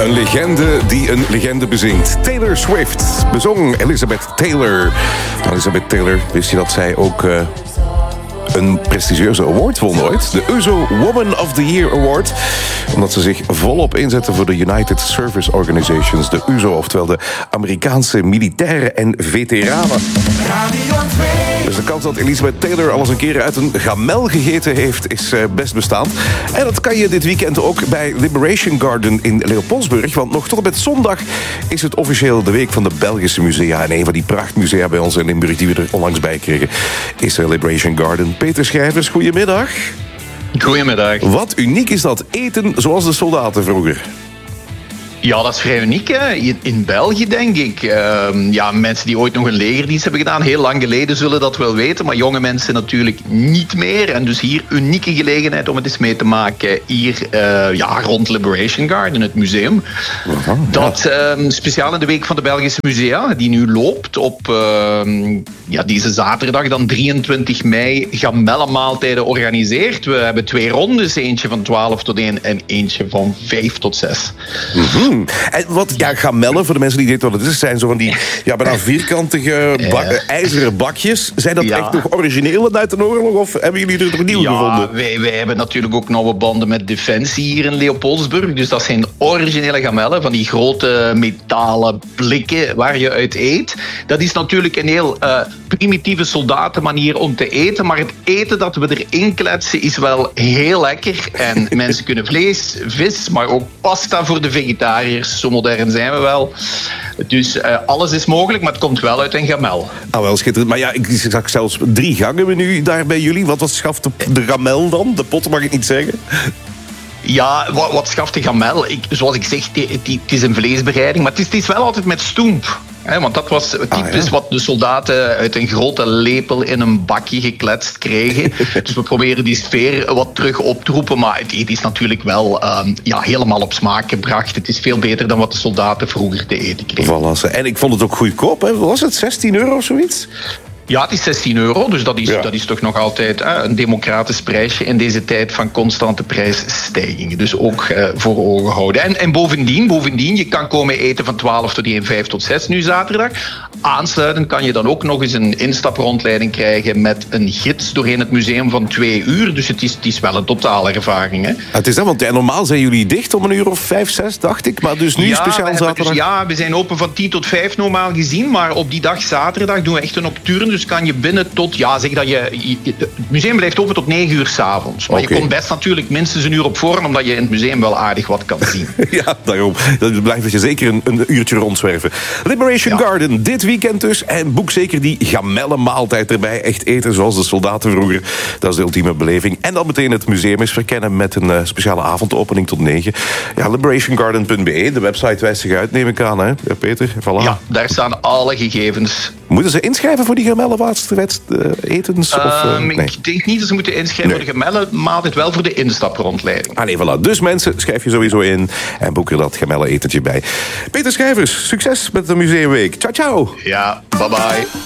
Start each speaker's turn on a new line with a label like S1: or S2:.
S1: Een legende die een legende bezingt. Taylor Swift bezong Elizabeth Taylor. Elizabeth Taylor, wist je dat zij ook een prestigieuze award won ooit? De USO Woman of the Year Award. Omdat ze zich volop inzetten voor de United Service Organizations. De USO, oftewel de Amerikaanse militairen en veteranen. Dus de kans dat Elizabeth Taylor al eens een keer uit een gamel gegeten heeft, is best bestaand. En dat kan je dit weekend ook bij Liberation Garden in Leopoldsburg. Want nog tot en met zondag is het officieel de week van de Belgische musea. En een van die prachtmusea bij ons in Limburg die we er onlangs bij kregen is Liberation Garden. Peter Schrijvers, goedemiddag.
S2: Goedemiddag.
S1: Wat uniek is dat eten zoals de soldaten vroeger?
S2: Ja, dat is vrij uniek, hè? In België, denk ik. Mensen die ooit nog een legerdienst hebben gedaan, heel lang geleden, zullen dat wel weten. Maar jonge mensen natuurlijk niet meer. En dus hier unieke gelegenheid om het eens mee te maken. Hier rond Liberation Garden, het museum.
S1: Aha,
S2: dat speciaal in de Week van de Belgische Musea, die nu loopt op deze zaterdag, dan 23 mei, gamellenmaaltijden organiseert. We hebben 2 rondes, eentje van 12 tot 1 en eentje van 5 tot 6.
S1: Mm-hmm. En wat, gamellen, voor de mensen die weten wat het is, zijn zo van die bijna vierkantige ijzeren bakjes. Zijn dat echt nog originele uit de oorlog of hebben jullie er nog nieuw gevonden?
S2: Wij hebben natuurlijk ook nauwe banden met Defensie hier in Leopoldsburg. Dus dat zijn originele gamellen, van die grote metalen blikken waar je uit eet. Dat is natuurlijk een heel primitieve soldatenmanier om te eten, maar het eten dat we erin kletsen is wel heel lekker. En mensen kunnen vlees, vis, maar ook pasta voor de vegetariërs. Zo modern zijn we wel. Dus alles is mogelijk, maar het komt wel uit een gamel.
S1: Ah, wel schitterend. Maar ik zag zelfs 3 gangenmenu daar bij jullie. Wat schaft de gamel dan? De pot mag ik niet zeggen.
S2: Ja, wat schaft de gamel? Zoals ik zeg, het is een vleesbereiding, maar het is wel altijd met stoemp. Want dat was typisch wat de soldaten uit een grote lepel in een bakje gekletst kregen. Dus we proberen die sfeer wat terug op te roepen. Maar het eten is natuurlijk wel helemaal op smaak gebracht. Het is veel beter dan wat de soldaten vroeger te eten kregen.
S1: Voilà. En ik vond het ook goedkoop. Hè? Was het €16 of zoiets?
S2: Ja, het is €16, dus dat is toch nog altijd een democratisch prijsje in deze tijd van constante prijsstijgingen. Dus ook voor ogen houden. En bovendien, je kan komen eten van 12 tot 1, 5 tot 6 nu zaterdag. Aansluitend kan je dan ook nog eens een instaprondleiding krijgen met een gids doorheen het museum van 2 uur. Dus het is wel een totale ervaring. Hè?
S1: Het is dat, want normaal zijn jullie dicht om 5, 6, dacht ik. Maar dus nu speciaal zaterdag?
S2: We zijn open van 10 tot 5 normaal gezien. Maar op die dag zaterdag doen we echt een nocturne. Dus kan je binnen tot, het museum blijft open tot 9 uur 's avonds. Maar je komt best natuurlijk minstens een uur op voorhand, omdat je in het museum wel aardig wat kan zien.
S1: Ja, daarom. Dat blijft je zeker een uurtje rondzwerven. Liberation Garden, dit weekend dus. En boek zeker die gamellenmaaltijd erbij. Echt eten zoals de soldaten vroeger. Dat is de ultieme beleving. En dan meteen het museum is verkennen met een speciale avondopening tot 9. Ja, liberationgarden.be, de website wijst zich uit, neem ik aan, hè, Peter? Voilà.
S2: Ja, daar staan alle gegevens.
S1: Moeten ze inschrijven voor die gamellenetens?
S2: Ik denk niet dat ze moeten inschrijven voor de gamellen, maar altijd wel voor de instaprondleiding.
S1: Nee, voilà. Dus mensen, schrijf je sowieso in en boek er dat gamellenetentje bij. Peter Schrijvers, succes met de Museumweek. Ciao, ciao.
S2: Ja, bye bye.